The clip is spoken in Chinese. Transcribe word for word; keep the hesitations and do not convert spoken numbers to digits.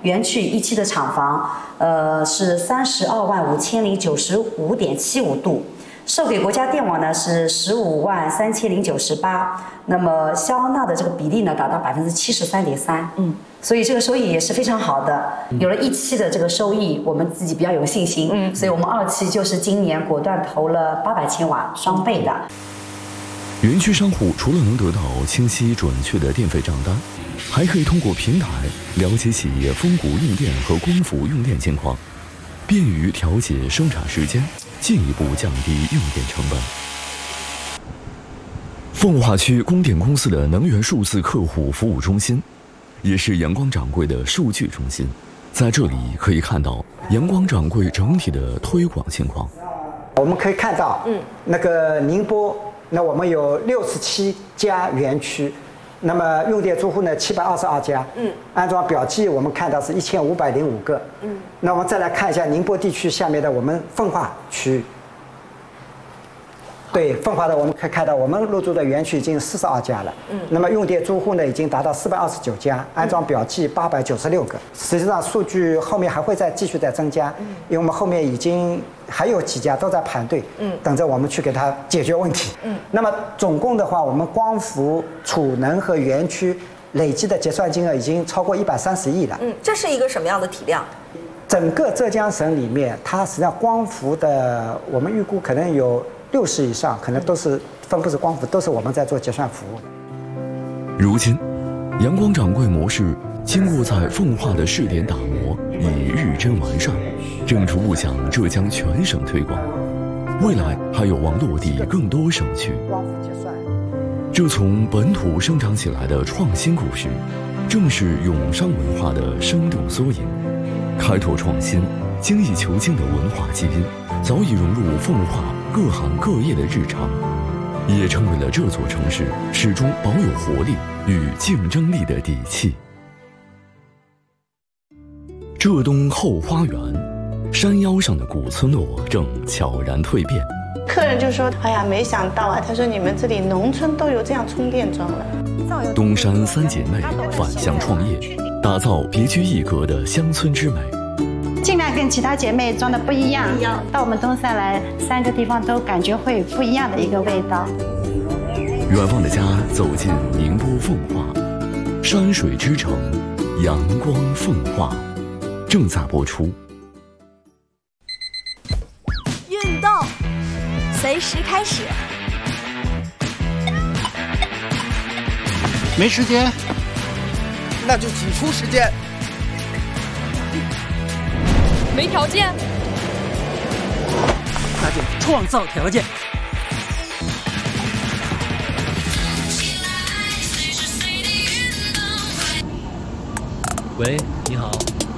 园区一期的厂房，呃是三十二万五千零九十五点七五度。 售给国家电网呢是十五万三千零九十八，那么消纳的这个比例呢达到百分之七十三点三，嗯，所以这个收益也是非常好的。有了一期的这个收益，我们自己比较有信心，嗯，所以我们二期就是今年果断投了八百千瓦，双倍的。 园区商户除了能得到清晰准确的电费账单，还可以通过平台了解企业风谷用电和光伏用电情况，便于调节生产时间。 进一步降低用电成本。奉化区供电公司的能源数字客户服务中心，也是阳光掌柜的数据中心。在这里可以看到阳光掌柜整体的推广情况。 我们可以看到，嗯，那个宁波，那我们有六十七家园区，那么用电住户呢七百二十二家，嗯，安装表记我们看到是一千五百零五个，嗯，那我们再来看一下宁波地区下面的我们奉化区。对，奉化的我们可以看到，我们入驻的园区已经四十二家了，嗯，那么用电住户呢已经达到四百二十九家，安装表记八百九十六个。实际上数据后面还会再继续再增加，嗯，因为我们后面已经还有几家都在排队，嗯，等着我们去给它解决问题，嗯。那么总共的话，我们光伏、储能和园区累计的结算金额已经超过一百三十亿了， 嗯，这是一个什么样的体量？ 整个浙江省里面，它实际上光伏的，我们预估可能有六十以上，可能都是分布式光伏，都是我们在做结算服务的。 如今，阳光掌柜模式经过在奉化的试点打磨，已日臻完善，正逐步向浙江全省推广。未来还有望落地更多省区。 光伏结算， 这从本土生长起来的创新故事，正是永商文化的生动缩影。 开拓创新、精益求精的文化基因，早已融入奉化各行各业的日常，也成为了这座城市始终保有活力与竞争力的底气。浙东后花园，山腰上的古村落正悄然蜕变。 客人就说：“哎呀，没想到啊！他说你们这里农村都有这样充电桩了。” 东山三姐妹返乡创业，打造别具一格的乡村之美。 尽量跟其他姐妹装的不一样，到我们东山来，三个地方都感觉会有不一样的一个味道。 远方的家走进宁波奉化，山水之城，阳光奉化，正在播出。 运动，随时开始。 没时间，那就挤出时间。 没条件， 那就创造条件。 喂，你好。